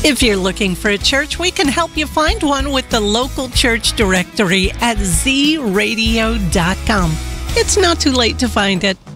If you're looking for a church, we can help you find one with the local church directory at zradio.com. It's not too late to find it.